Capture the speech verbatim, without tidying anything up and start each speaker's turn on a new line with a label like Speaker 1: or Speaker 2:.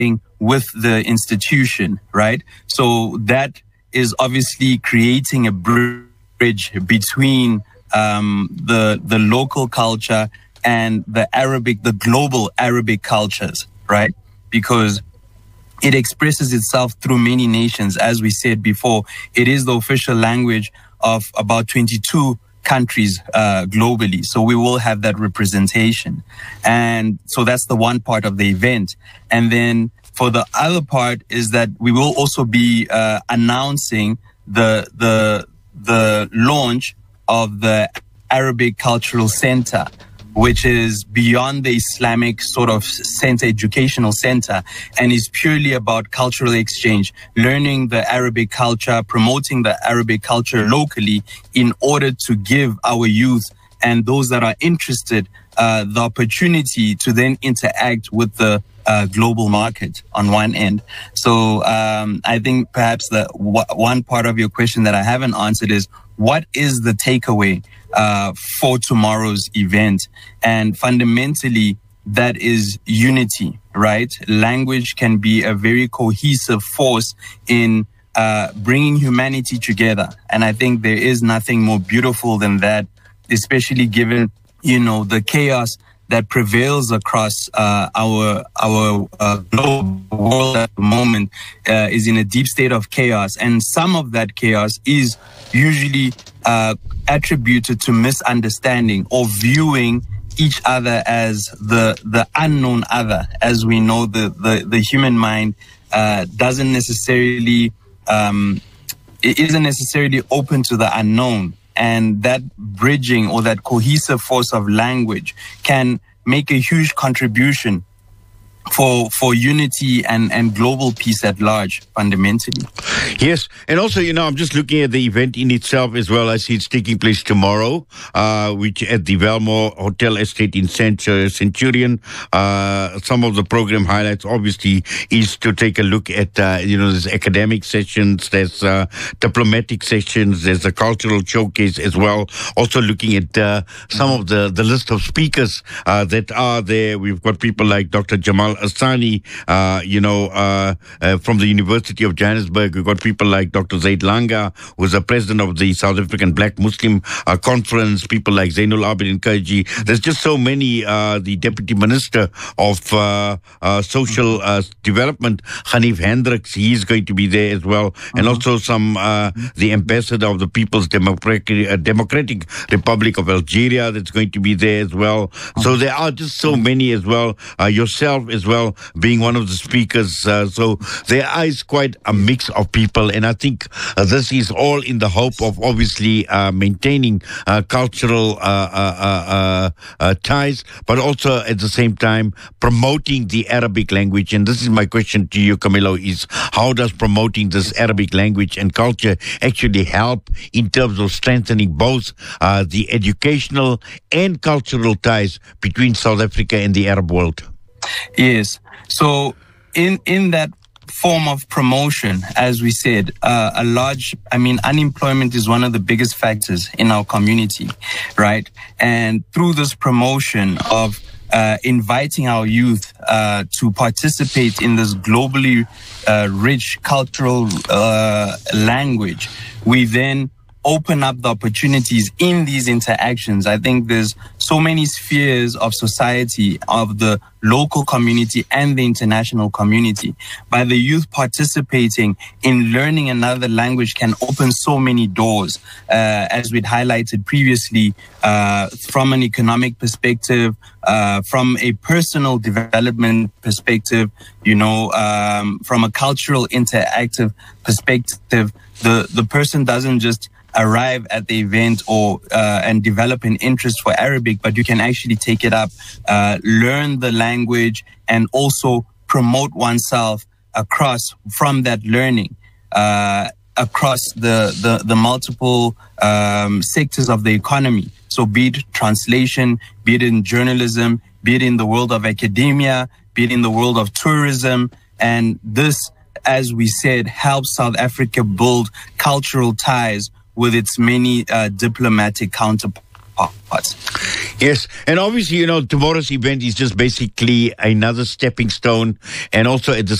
Speaker 1: with the institution, right? So that is obviously creating a bridge between um, the the local culture and the Arabic, the global Arabic cultures, right? Because it expresses itself through many nations. As we said before, it is the official language of about twenty-two countries uh, globally. So we will have that representation. And so that's the one part of the event. And then for the other part is that we will also be uh, announcing the the the launch of the Arabic Cultural Center, which is beyond the Islamic sort of center, educational center, and is purely about cultural exchange, learning the Arabic culture, promoting the Arabic culture locally in order to give our youth and those that are interested uh, the opportunity to then interact with the uh, global market on one end. So um, I think perhaps the w- one part of your question that I haven't answered is, what is the takeaway uh, for tomorrow's event? And fundamentally, that is unity, right? Language can be a very cohesive force in uh, bringing humanity together. And I think there is nothing more beautiful than that, especially given, you know, the chaos that prevails across uh, our our uh, global world at the moment uh, is in a deep state of chaos. And some of that chaos is usually uh, attributed to misunderstanding or viewing each other as the the unknown other. As we know, the, the, the human mind uh, doesn't necessarily, um, it isn't necessarily open to the unknown. And that bridging or that cohesive force of language can make a huge contribution for for unity and, and global peace at large, fundamentally.
Speaker 2: Yes, and also, you know, I'm just looking at the event in itself as well. I see it's taking place tomorrow, uh, which at the Velmore Hotel Estate in Centurion. Uh, some of the program highlights, obviously, is to take a look at, uh, you know, there's academic sessions, there's uh, diplomatic sessions, there's a cultural showcase as well. Also looking at uh, some of the, the list of speakers uh, that are there. We've got people like Doctor Jamal Asani, uh, you know, uh, uh, from the University of Johannesburg. We've got people like Doctor Zaid Langa, who's the president of the South African Black Muslim uh, Conference, people like Zainul Abidin Kaji. There's just so many, uh, the Deputy Minister of uh, uh, Social uh, Development, Hanif Hendricks, he's going to be there as well. And uh-huh. also some, uh, the ambassador of the People's Democratic, uh, Democratic Republic of Algeria that's going to be there as well. Uh-huh. So there are just so many as well. Uh, yourself as well being one of the speakers. Uh, so there is quite a mix of people, and I think uh, this is all in the hope of obviously uh, maintaining uh, cultural uh, uh, uh, uh, ties, but also at the same time promoting the Arabic language. And this is my question to you, Camillo, is how does promoting this Arabic language and culture actually help in terms of strengthening both uh, the educational and cultural ties between South Africa and the Arab world?
Speaker 1: Yes. So in in that form of promotion, as we said, uh, a large, I mean, unemployment is one of the biggest factors in our community, right? And through this promotion of uh, inviting our youth uh, to participate in this globally uh, rich cultural uh, language, we then open up the opportunities in these interactions. I think there's so many spheres of society, of the local community and the international community. By the youth participating in learning another language can open so many doors, uh, as we'd highlighted previously, uh, from an economic perspective, uh, from a personal development perspective, you know, um, from a cultural interactive perspective. The, the person doesn't just arrive at the event or uh, and develop an interest for Arabic, but you can actually take it up, uh, learn the language, and also promote oneself across from that learning uh, across the, the, the multiple um, sectors of the economy. So be it translation, be it in journalism, be it in the world of academia, be it in the world of tourism. And this, as we said, helps South Africa build cultural ties with its many uh, diplomatic counterparts. parts.
Speaker 2: Yes, and obviously, you know, tomorrow's event is just basically another stepping stone, and also at the